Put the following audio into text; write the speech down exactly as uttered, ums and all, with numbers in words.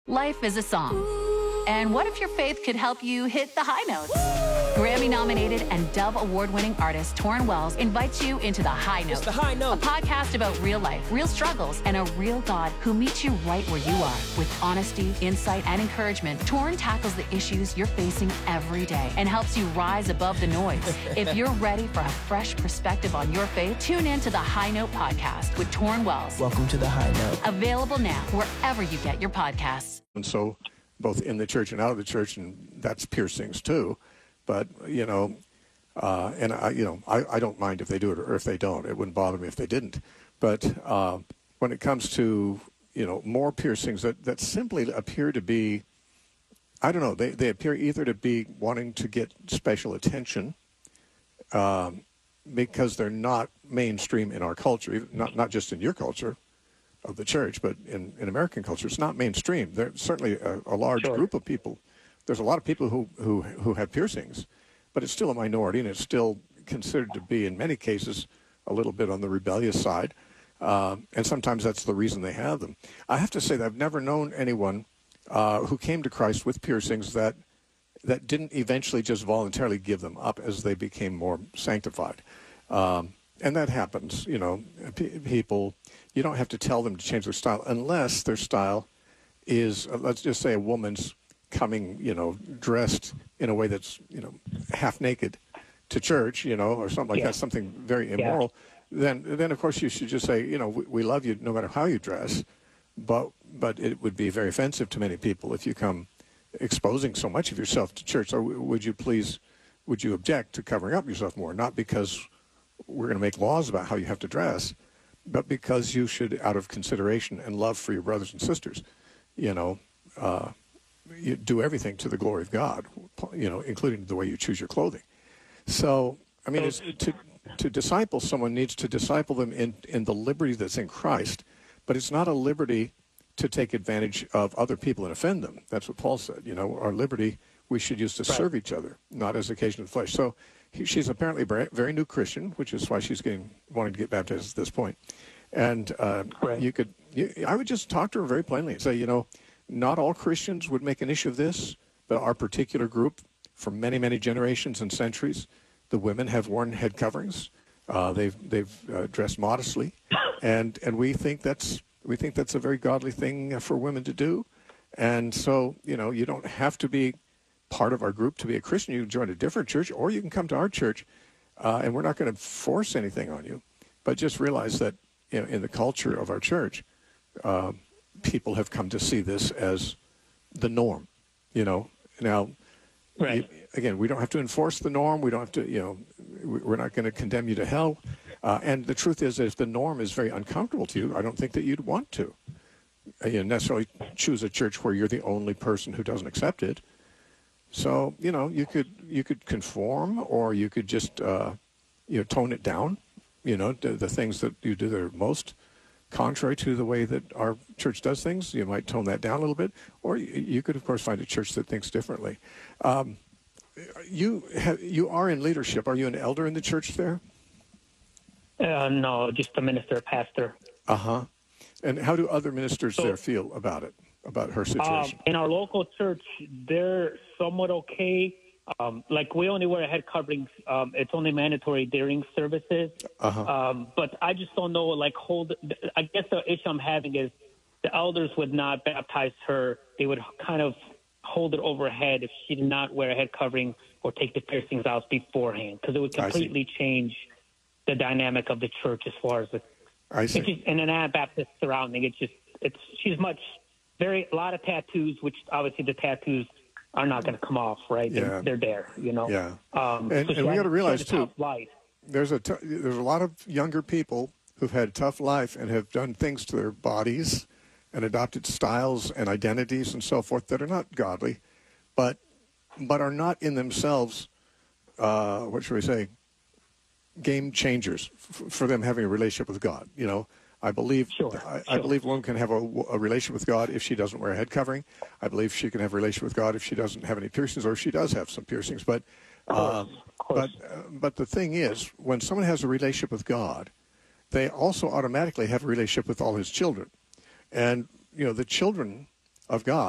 Life is a song. And what if your faith could help you hit the high notes? Grammy-nominated and Dove Award-winning artist Torrin Wells invites you into The High Note. It's The High Note. A podcast about real life, real struggles, and a real God who meets you right where you are. With honesty, insight, and encouragement, Torrin tackles the issues you're facing every day and helps you rise above the noise. If you're ready for a fresh perspective on your faith, tune in to The High Note podcast with Torrin Wells. Welcome to The High Note. Available now wherever you get your podcasts. And so both in the church and out of the church, and that's piercings too. But, you know, uh, and I, you know, I, I don't mind if they do it or if they don't. It wouldn't bother me if they didn't. But uh, when it comes to, you know, more piercings that, that simply appear to be, I don't know, they, they appear either to be wanting to get special attention um, because they're not mainstream in our culture, not, not just in your culture of the church, but in, in American culture, it's not mainstream. There's certainly a, a large Sure. group of people. There's a lot of people who, who, who have piercings, but it's still a minority, and it's still considered to be, in many cases, a little bit on the rebellious side. Uh, and sometimes that's the reason they have them. I have to say that I've never known anyone uh, who came to Christ with piercings that that didn't eventually just voluntarily give them up as they became more sanctified. Um, and that happens, you know, p- people, you don't have to tell them to change their style unless their style is, uh, let's just say a woman's coming, you know, dressed in a way that's, you know, half naked to church, you know, or something like Yeah. that, something very immoral, then, then of course you should just say, you know, we, we love you no matter how you dress, but, but it would be very offensive to many people if you come exposing so much of yourself to church. So would you please, would you object to covering up yourself more? Not because we're going to make laws about how you have to dress, but because you should, out of consideration and love for your brothers and sisters, you know, uh, you do everything to the glory of God, you know, including the way you choose your clothing. So, I mean, it's, to to disciple someone needs to disciple them in, in the liberty that's in Christ, but it's not a liberty to take advantage of other people and offend them. That's what Paul said. You know, our liberty we should use to Right. serve each other, not as occasion of the flesh. So he, she's apparently a very, very new Christian, which is why she's getting wanting to get baptized at this point. And uh, Right. you could, you, I would just talk to her very plainly and say, you know, not all Christians would make an issue of this, but our particular group, for many, many generations and centuries, the women have worn head coverings. Uh, they've they've uh, dressed modestly, and and we think that's we think that's a very godly thing for women to do. And so, you know, you don't have to be part of our group to be a Christian. You can join a different church, or you can come to our church, uh, and we're not going to force anything on you. But just realize that, you know, in the culture of our church, uh, people have come to see this as the norm. You know, now, Right. you, again, we don't have to enforce the norm. We don't have to, you know, we- we're not going to condemn you to hell. Uh, and the truth is, that if the norm is very uncomfortable to you, I don't think that you'd want to uh, you know, necessarily choose a church where you're the only person who doesn't accept it. So, you know, you could you could conform, or you could just, uh, you know, tone it down, you know, the, the things that you do that are most contrary to the way that our church does things. You might tone that down a little bit, or you, you could, of course, find a church that thinks differently. Um, you have, you are in leadership. Are you an elder in the church there? Uh, no, just a minister, pastor. Uh-huh. And how do other ministers So- there feel about it, about her Um, situation? in our local church, they're somewhat okay. Um, like, we only wear head coverings. Um, it's only mandatory during services. Uh-huh. Um, but I just don't know, like, hold. I guess the issue I'm having is the elders would not baptize her. They would kind of hold it over her head if she did not wear a head covering or take the piercings out beforehand, because it would I see. completely change the dynamic of the church as far as the I see. It's just, and an Anabaptist surrounding. It's just, it's she's much, very, a lot of tattoos, which obviously the tattoos are not going to come off, right? Yeah. They're, they're there, you know. Yeah. Um, And- so and she we had- gotta she realize, had a too, tough life. There's a t- there's a lot of younger people who've had a tough life and have done things to their bodies and adopted styles and identities and so forth that are not godly, but but are not in themselves, uh, what should we say, game changers f- for them having a relationship with God. You know, I believe Sure, I, I sure. believe one can have a, a relationship with God if she doesn't wear a head covering. I believe she can have a relationship with God if she doesn't have any piercings, or if she does have some piercings. But uh, Of course. but uh, but the thing is, when someone has a relationship with God, they also automatically have a relationship with all His children, and you know the children of God